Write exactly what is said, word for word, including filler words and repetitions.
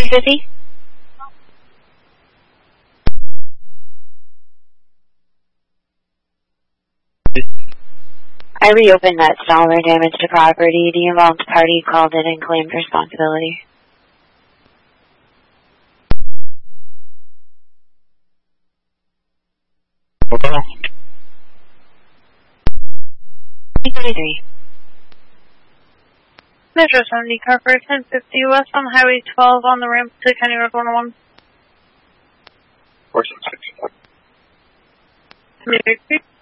three fifty? I reopened that stall where damage to property. The involved party called in and claimed responsibility. Okay. twenty-three. Metro seventy, car for ten fifty west on Highway twelve on the ramp to County Road one oh one. four seven six. New York Street.